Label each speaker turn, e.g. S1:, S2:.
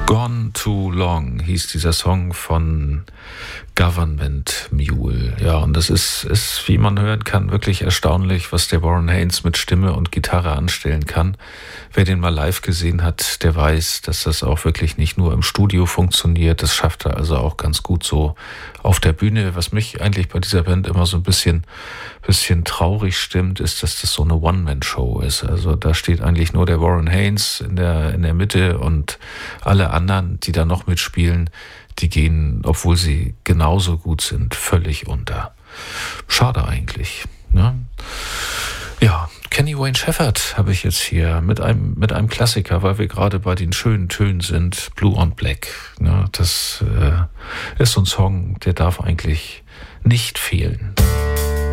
S1: Gone Too Long hieß dieser Song von Government Mule. Ja, und das ist, wie man hören kann, wirklich erstaunlich, was der Warren Haynes mit Stimme und Gitarre anstellen kann. Wer den mal live gesehen hat, der weiß, dass das auch wirklich nicht nur im Studio funktioniert. Das schafft er also auch ganz gut so auf der Bühne. Was mich eigentlich bei dieser Band immer so ein bisschen traurig stimmt, ist, dass das so eine One-Man-Show ist. Also da steht eigentlich nur der Warren Haynes in der Mitte und alle anderen, die da noch mitspielen, die gehen, obwohl sie genauso gut sind, völlig unter. Schade eigentlich. Ne? Ja, Kenny Wayne Shepherd habe ich jetzt hier mit einem Klassiker, weil wir gerade bei den schönen Tönen sind, Blue on Black. Ne? Das ist so ein Song, der darf eigentlich nicht fehlen.